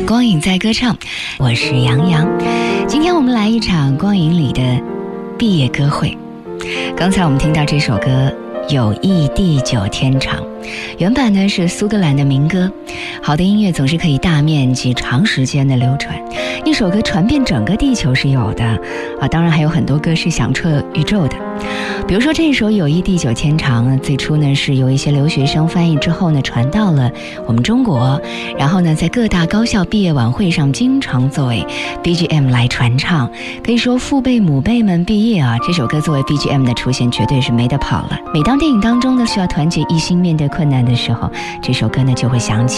光影在歌唱，我是杨洋。今天我们来一场光影里的毕业歌会。刚才我们听到这首歌友谊地久天长，原版呢是苏格兰的民歌。好的音乐总是可以大面积长时间的流传，一首歌传遍整个地球是有的当然还有很多歌是响彻宇宙的。比如说这首友谊地久天长，最初呢是由一些留学生翻译之后呢传到了我们中国，然后呢在各大高校毕业晚会上经常作为 BGM 来传唱。可以说父辈母辈们毕业这首歌作为 BGM 的出现绝对是没得跑了。每当电影当中呢需要团结一心面对困难的时候，这首歌呢就会响起。